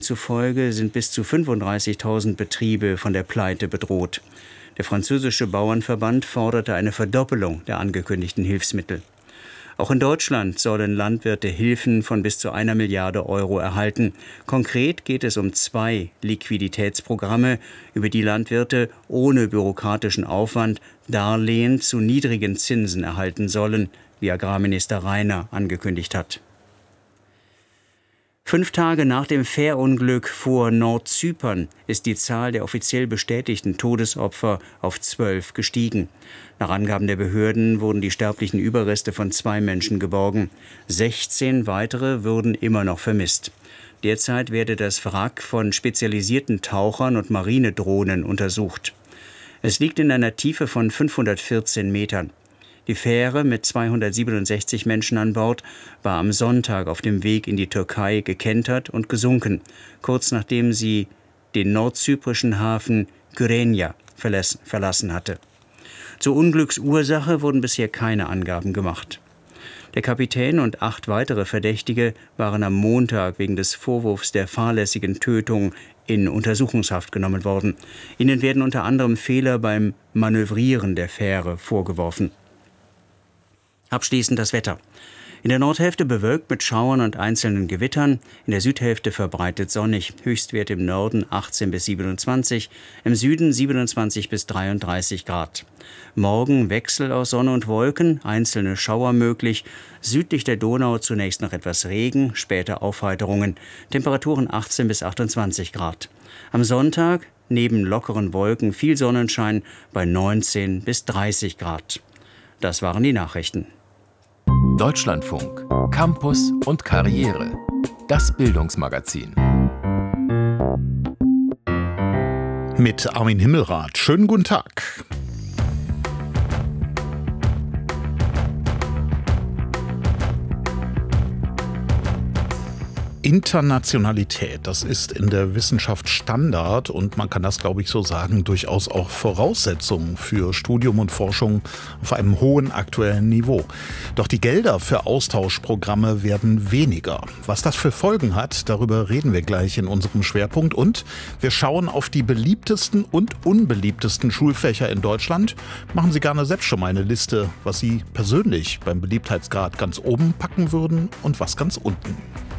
zufolge sind bis zu 35.000 Betriebe von der Pleite bedroht. Der französische Bauernverband forderte eine Verdoppelung der angekündigten Hilfsmittel. Auch in Deutschland sollen Landwirte Hilfen von bis zu 1 Milliarde Euro erhalten. Konkret geht es um 2 Liquiditätsprogramme, über die Landwirte ohne bürokratischen Aufwand Darlehen zu niedrigen Zinsen erhalten sollen, wie Agrarminister Rainer angekündigt hat. 5 Tage nach dem Fährunglück vor Nordzypern ist die Zahl der offiziell bestätigten Todesopfer auf 12 gestiegen. Nach Angaben der Behörden wurden die sterblichen Überreste von 2 Menschen geborgen. 16 weitere würden immer noch vermisst. Derzeit werde das Wrack von spezialisierten Tauchern und Marinedrohnen untersucht. Es liegt in einer Tiefe von 514 Metern. Die Fähre mit 267 Menschen an Bord war am Sonntag auf dem Weg in die Türkei gekentert und gesunken, kurz nachdem sie den nordzyprischen Hafen Kyrenia verlassen hatte. Zur Unglücksursache wurden bisher keine Angaben gemacht. Der Kapitän und 8 weitere Verdächtige waren am Montag wegen des Vorwurfs der fahrlässigen Tötung in Untersuchungshaft genommen worden. Ihnen werden unter anderem Fehler beim Manövrieren der Fähre vorgeworfen. Abschließend das Wetter. In der Nordhälfte bewölkt mit Schauern und einzelnen Gewittern, in der Südhälfte verbreitet sonnig, Höchstwert im Norden 18 bis 27, im Süden 27 bis 33 Grad. Morgen Wechsel aus Sonne und Wolken, einzelne Schauer möglich, südlich der Donau zunächst noch etwas Regen, später Aufheiterungen, Temperaturen 18 bis 28 Grad. Am Sonntag neben lockeren Wolken viel Sonnenschein bei 19 bis 30 Grad. Das waren die Nachrichten. Deutschlandfunk, Campus und Karriere. Das Bildungsmagazin. Mit Armin Himmelrath. Schönen guten Tag. Internationalität, das ist in der Wissenschaft Standard und man kann das, glaube ich, so sagen, durchaus auch Voraussetzung für Studium und Forschung auf einem hohen aktuellen Niveau. Doch die Gelder für Austauschprogramme werden weniger. Was das für Folgen hat, darüber reden wir gleich in unserem Schwerpunkt und wir schauen auf die beliebtesten und unbeliebtesten Schulfächer in Deutschland. Machen Sie gerne selbst schon mal eine Liste, was Sie persönlich beim Beliebtheitsgrad ganz oben packen würden und was ganz unten.